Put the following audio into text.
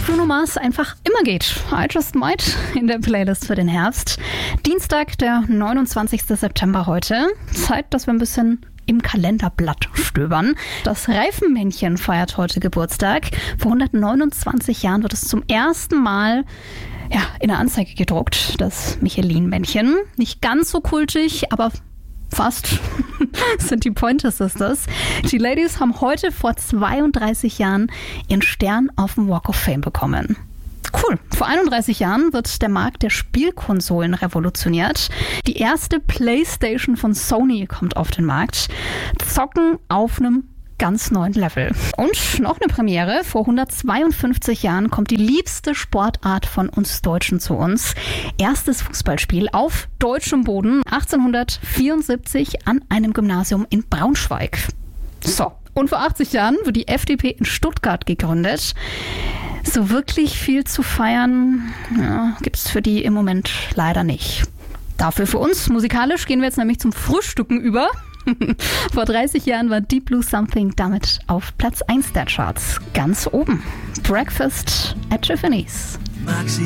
Bruno Mars einfach immer geht. I Just Might in der Playlist für den Herbst. Dienstag, der 29. September heute. Zeit, dass wir ein bisschen im Kalenderblatt stöbern. Das Reifenmännchen feiert heute Geburtstag. Vor 129 Jahren wird es zum ersten Mal in der Anzeige gedruckt, das Michelin-Männchen. Nicht ganz so kultig, aber fast sind die Pointer Sisters. Die Ladies haben heute vor 32 Jahren ihren Stern auf dem Walk of Fame bekommen. Cool. Vor 31 Jahren wird der Markt der Spielkonsolen revolutioniert. Die erste PlayStation von Sony kommt auf den Markt. Zocken auf einem ganz neuen Level. Und noch eine Premiere. Vor 152 Jahren kommt die liebste Sportart von uns Deutschen zu uns. Erstes Fußballspiel auf deutschem Boden 1874 an einem Gymnasium in Braunschweig. So, und vor 80 Jahren wird die FDP in Stuttgart gegründet. So wirklich viel zu feiern gibt es für die im Moment leider nicht. Dafür für uns musikalisch gehen wir jetzt nämlich zum Frühstücken über. Vor 30 Jahren war Deep Blue Something damit auf Platz 1 der Charts. Ganz oben. Breakfast at Tiffany's.